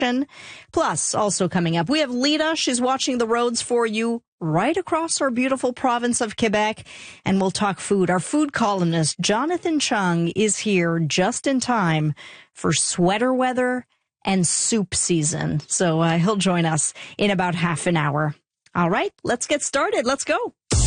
protection. Plus, also coming up, we have Lita. She's watching the roads for you right across our beautiful province of Quebec. And we'll talk food. Our food columnist, Jonathan Chung, is here just in time for sweater weather and soup season. So he'll join us in about half an hour. All right, let's get started. Let's go.